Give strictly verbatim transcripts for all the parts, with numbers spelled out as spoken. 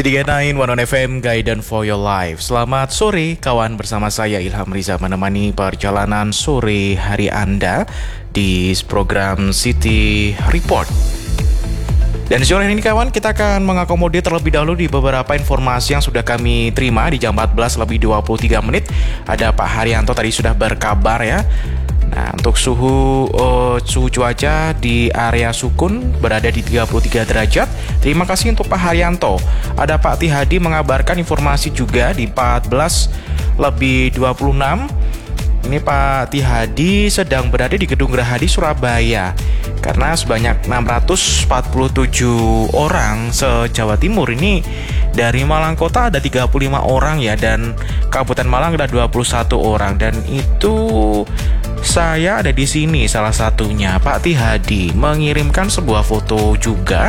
tiga sembilan One On F M, Guidance for Your Life. Selamat sore kawan, bersama saya Ilham Riza menemani perjalanan sore hari Anda di program City Report. Dan sore ini kawan, kita akan mengakomodir terlebih dahulu di beberapa informasi yang sudah kami terima di jam empat belas lebih dua puluh tiga menit. Ada Pak Haryanto tadi sudah berkabar ya. Nah, untuk suhu uh, suhu cuaca di area Sukun berada di tiga puluh tiga derajat. Terima kasih untuk Pak Haryanto. Ada Pak Tihadi mengabarkan informasi juga di empat belas lebih dua puluh enam. Ini Pak Tihadi sedang berada di Gedung Gerahadi Surabaya. Karena sebanyak enam ratus empat puluh tujuh orang se-Jawa Timur ini dari Malang Kota ada tiga puluh lima orang ya, dan Kabupaten Malang ada dua puluh satu orang, dan itu saya ada di sini salah satunya. Pak Tihadi mengirimkan sebuah foto juga.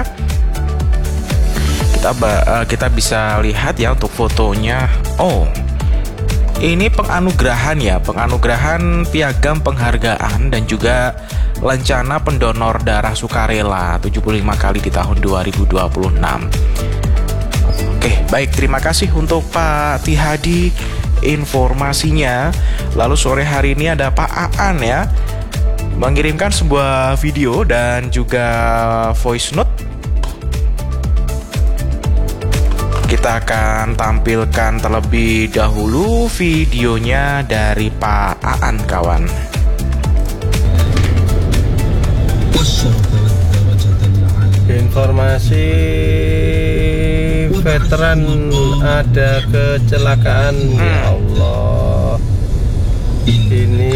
Kita uh, kita bisa lihat ya untuk fotonya. Oh, ini penganugerahan ya, penganugerahan piagam penghargaan dan juga lencana pendonor darah sukarela tujuh puluh lima kali di tahun dua ribu dua puluh enam. Oke, baik, terima kasih untuk Pak Tihadi informasinya. Lalu sore hari ini ada Pak Aan ya, mengirimkan sebuah video dan juga voice note. Kita akan tampilkan terlebih dahulu videonya dari Pak Aan kawan. Informasi veteran ada kecelakaan. hmm. Ya Allah, ini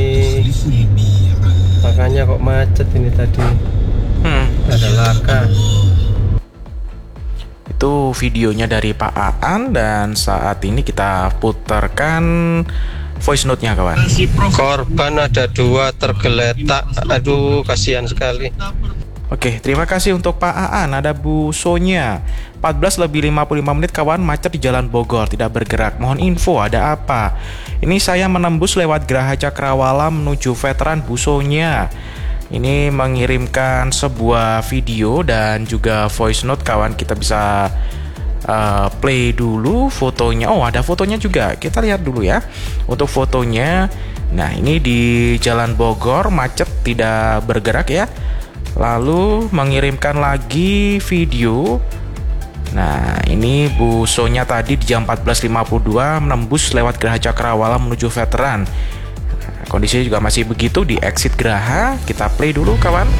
makanya kok macet ini tadi. hmm. Ada laka. Itu videonya dari Pak Aan, dan saat ini kita putarkan voice note-nya kawan. Korban ada dua tergeletak. Aduh, kasihan sekali. Oke, terima kasih untuk Pak Aan. Ada Bu Sonya. empat belas lebih lima puluh lima menit kawan, macet di Jalan Bogor, tidak bergerak. Mohon info, ada apa? Ini saya menembus lewat Geraha Cakrawala menuju Veteran, Bu Sonya. Ini mengirimkan sebuah video dan juga voice note kawan. Kita bisa uh, play dulu fotonya. Oh, ada fotonya juga. Kita lihat dulu ya untuk fotonya. Nah, ini di Jalan Bogor, macet tidak bergerak ya. Lalu mengirimkan lagi video. Nah, ini Bu Sonya tadi di jam empat belas lima puluh dua menembus lewat Geraha Cakrawala menuju Veteran. Nah, kondisinya juga masih begitu di exit Geraha. Kita play dulu kawan.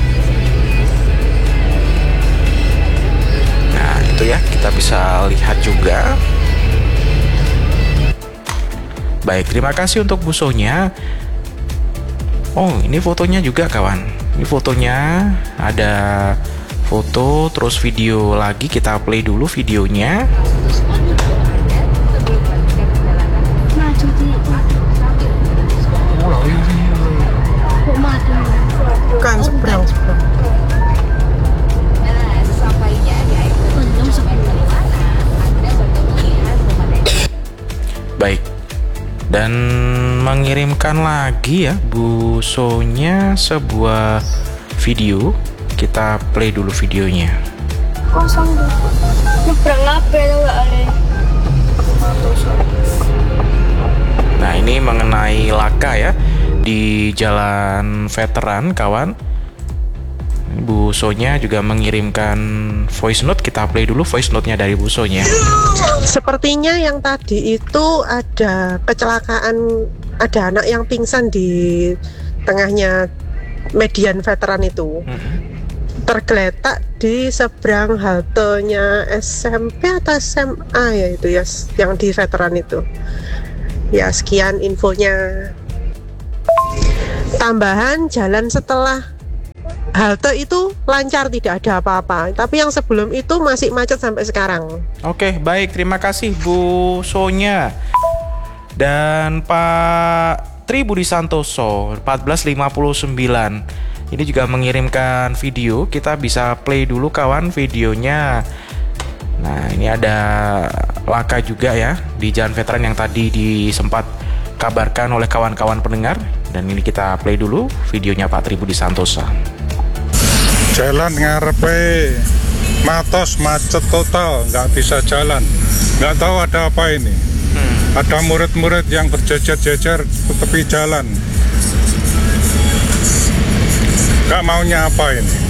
Nah, itu ya, kita bisa lihat juga. Baik, terima kasih untuk Bu Sonya. Oh, ini fotonya juga kawan. Ini fotonya, ada foto terus video lagi. Kita play dulu videonya. Bukan seberang seberang. Baik. Dan mengirimkan lagi ya Bu Sonya sebuah video. Kita play dulu videonya. Kosong tuh. Nyebrang apa ya nggak ada. Nah, ini mengenai laka ya di Jalan Veteran kawan. Bu Sonya juga mengirimkan voice note. Kita play dulu voice note-nya dari Bu Sonya. Sepertinya yang tadi itu ada kecelakaan, ada anak yang pingsan di tengahnya median veteran itu. Mm-hmm. Tergeletak di seberang haltenya S M P atau S M A ya itu ya, yang di veteran itu. Ya, sekian infonya. Tambahan, jalan setelah halte itu lancar, tidak ada apa-apa. Tapi yang sebelum itu masih macet sampai sekarang. Oke, baik, terima kasih Bu Sonya. Dan Pak Tri Budi Santoso empat belas lima puluh sembilan ini juga mengirimkan video. Kita bisa play dulu kawan videonya. Nah, ini ada laka juga ya di Jalan Veteran yang tadi disempat kabarkan oleh kawan-kawan pendengar. Dan ini kita play dulu videonya Pak Tri Budi Santoso. Jalan ngarepe Matos macet total, nggak bisa jalan. Nggak tahu ada apa ini. Hmm. Ada murid-murid yang berjejer-jejer ke tepi jalan. Nggak maunya apa ini?